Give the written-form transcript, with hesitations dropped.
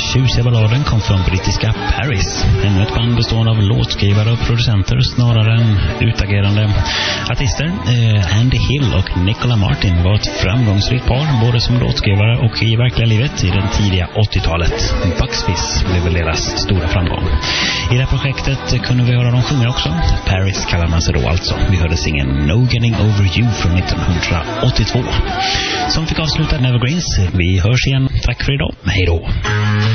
tjusiga balladen kom från brittiska Paris. Ännu ett band bestående av låtskrivare och producenter snarare än utagerande artister. Andy Hill och Nicola Martin var ett framgångsrikt par både som låtskrivare och i verkliga livet i den tidiga 80-talet. Bucks Fizz blev väl deras stora framgång. I det här projektet kunde vi höra dem sjunga också. Paris kallar man sig då alltså. Vi hörde singeln No Getting Over You från 1982 som fick avsluta Evergreens. Vi hörs igen. Tack för idag. Hej då.